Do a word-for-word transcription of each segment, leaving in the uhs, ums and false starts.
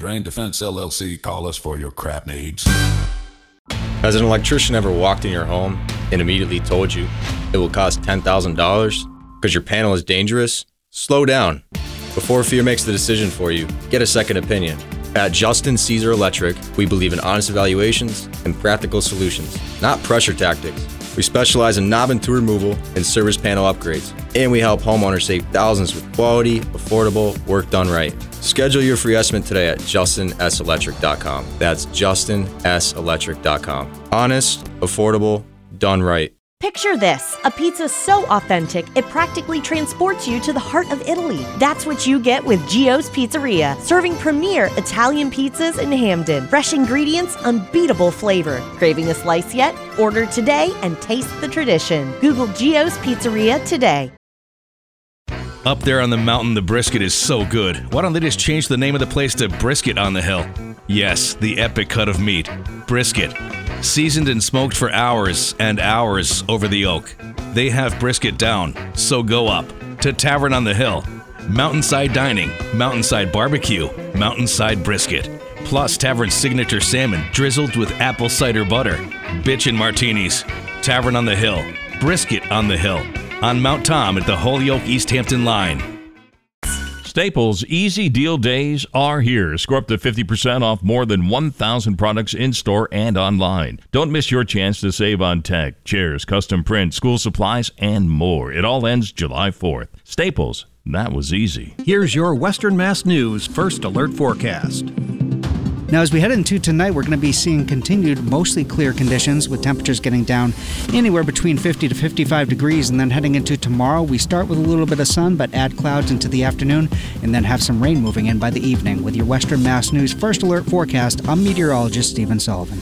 Grain Defense L L C, call us for your crap needs. Has an electrician ever walked in your home and immediately told you it will cost ten thousand dollars because your panel is dangerous? Slow down. Before fear makes the decision for you, get a second opinion. At Justin Caesar Electric, we believe in honest evaluations and practical solutions, not pressure tactics. We specialize in knob and tool removal and service panel upgrades, and we help homeowners save thousands with quality, affordable work done right. Schedule your free estimate today at justin s electric dot com. That's justin s electric dot com. Honest, affordable, done right. Picture this, a pizza so authentic, it practically transports you to the heart of Italy. That's what you get with Gio's Pizzeria, serving premier Italian pizzas in Hamden. Fresh ingredients, unbeatable flavor. Craving a slice yet? Order today and taste the tradition. Google Gio's Pizzeria today. Up there on the mountain, the brisket is so good. Why don't they just change the name of the place to Brisket on the Hill? Yes, the epic cut of meat. Brisket. Seasoned and smoked for hours and hours over the oak. They have brisket down, so go up to Tavern on the Hill. Mountainside dining, mountainside barbecue, mountainside brisket. Plus Tavern's signature salmon drizzled with apple cider butter. Bitchin' martinis. Tavern on the Hill. Brisket on the Hill. On Mount Tom at the Holyoke East Hampton line. Staples Easy Deal Days are here. Score up to fifty percent off more than one thousand products in-store and online. Don't miss your chance to save on tech, chairs, custom print, school supplies, and more. It all ends July fourth. Staples, that was easy. Here's your Western Mass News First Alert Forecast. Now, as we head into tonight, we're going to be seeing continued mostly clear conditions with temperatures getting down anywhere between fifty to fifty-five degrees. And then heading into tomorrow, we start with a little bit of sun, but add clouds into the afternoon and then have some rain moving in by the evening. With your Western Mass News First Alert Forecast, I'm meteorologist Stephen Sullivan.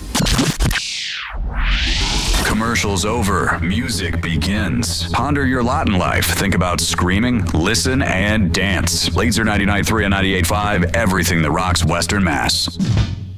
Commercials over. Music begins. Ponder your lot in life. Think about screaming, listen, and dance. Laser ninety-nine point three and ninety-eight point five, everything that rocks Western Mass.